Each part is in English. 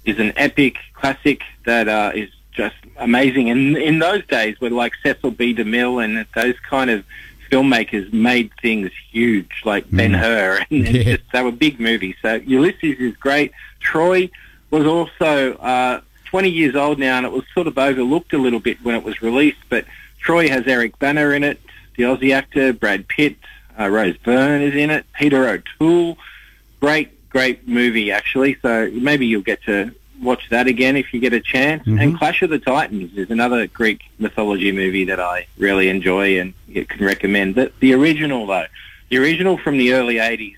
is an epic classic that is just amazing. And in those days, where like Cecil B. DeMille and those kind of filmmakers made things huge, like Ben-Hur, and just, they were big movies. So Ulysses is great. Troy was also 20 years old now, and it was sort of overlooked a little bit when it was released, but Troy has Eric Bana in it, the Aussie actor, Brad Pitt, Rose Byrne is in it, Peter O'Toole. Great movie, actually, so maybe you'll get to watch that again if you get a chance. And Clash of the Titans is another Greek mythology movie that I really enjoy and can recommend. The original, though, the original from the early 80s,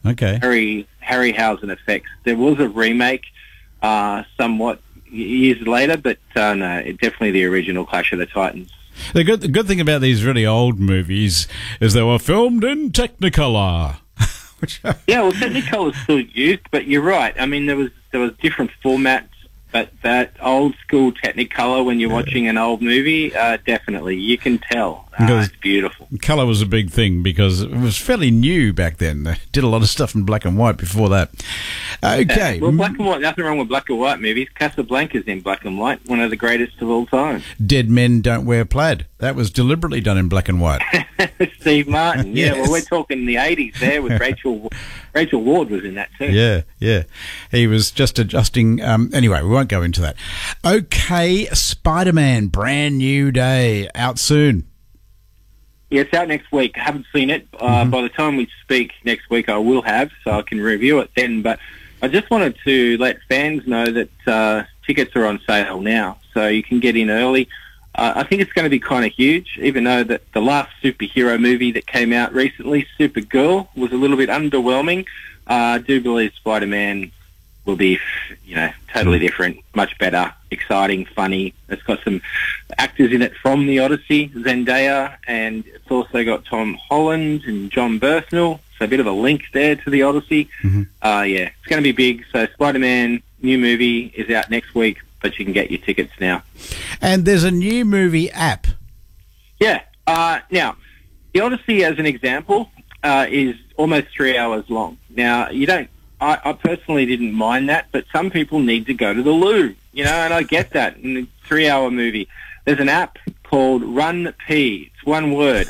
Harryhausen effects. There was a remake somewhat years later, but no, definitely the original Clash of the Titans. The good thing about these really old movies is they were filmed in Technicolor. Yeah, well, Technicolor is still used, but you're right. I mean, there was different formats, but that old school Technicolor, when you're watching an old movie, definitely you can tell. It's beautiful. Colour was a big thing because it was fairly new back then. They did a lot of stuff in black and white before that. Okay. Well, black and white, nothing wrong with black and white movies. Casablanca's in black and white, one of the greatest of all time. Dead Men Don't Wear Plaid. That was deliberately done in black and white. Steve Martin. Yes. Yeah, well, we're talking the 80s there with Rachel Ward was in that too. Yeah. He was just adjusting. Anyway, we won't go into that. Okay, Spider-Man, Brand New Day, out soon. Yeah, it's out next week. I haven't seen it. By the time we speak next week, I will have, so I can review it then. But I just wanted to let fans know that tickets are on sale now, so you can get in early. I think it's going to be kind of huge, even though that the last superhero movie that came out recently, Supergirl, was a little bit underwhelming. I do believe Spider-Man will be, totally different, much better, exciting, funny. It's got some actors in it from the Odyssey, Zendaya, and it's also got Tom Holland and John Bernthal, so a bit of a link there to the Odyssey. It's going to be big. So Spider-Man, new movie, is out next week, but you can get your tickets now. And there's a new movie app. Yeah. Now, the Odyssey, as an example, is almost 3 hours long. Now, I personally didn't mind that, but some people need to go to the loo, and I get that in a 3 hour movie. There's an app called Run P. It's one word,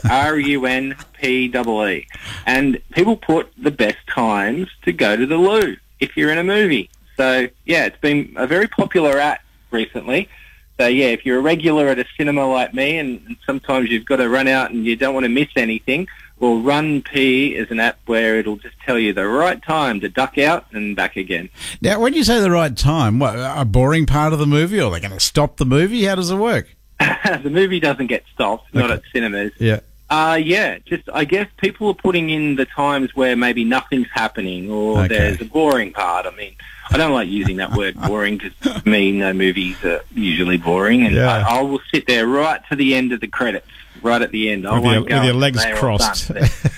RUNPEE. And people put the best times to go to the loo if you're in a movie. So, yeah, it's been a very popular app recently. So, yeah, if you're a regular at a cinema like me and sometimes you've got to run out and you don't want to miss anything, well, Run P is an app where it'll just tell you the right time to duck out and back again. Now, when you say the right time, what, a boring part of the movie, or are they going to stop the movie? How does it work? The movie doesn't get stopped, not at cinemas. Yeah. Just I guess people are putting in the times where maybe nothing's happening or there's a boring part. I mean, I don't like using that word boring because to me, no movies are usually boring. And I will sit there right to the end of the credits. Right at the end. With your legs crossed.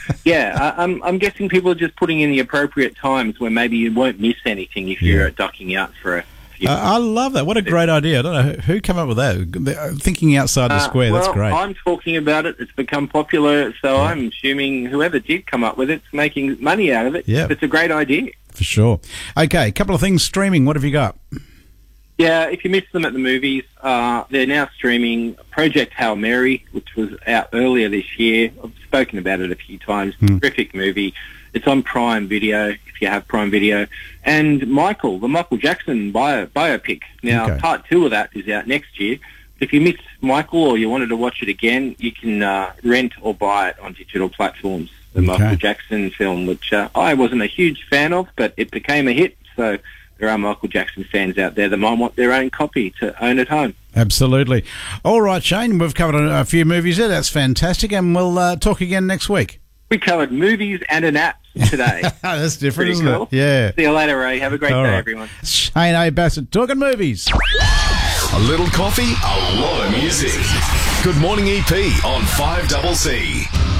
I'm guessing people are just putting in the appropriate times where maybe you won't miss anything if you're ducking out for a few minutes. I love that. What a great idea. I don't know who came up with that. Thinking outside the square, that's great. I'm talking about it. It's become popular, so I'm assuming whoever did come up with it's making money out of it. Yeah. It's a great idea. For sure. Okay, a couple of things streaming. What have you got? Yeah, if you missed them at the movies, they're now streaming Project Hail Mary, which was out earlier this year. I've spoken about it a few times. Terrific movie. It's on Prime Video, if you have Prime Video. And Michael, the Michael Jackson biopic. Now, part 2 of that is out next year. If you missed Michael or you wanted to watch it again, you can rent or buy it on digital platforms. The Michael Jackson film, which I wasn't a huge fan of, but it became a hit, so there are Michael Jackson fans out there that might want their own copy to own at home. Absolutely. All right, Shane, we've covered a few movies there. That's fantastic, and we'll talk again next week. We covered movies and an app today. That's different, isn't cool. it? Yeah. See you later, Ray. Have a great day, everyone. Shane A. Bassett, talking movies. A little coffee, a lot of music. Good morning, EP on 5CC.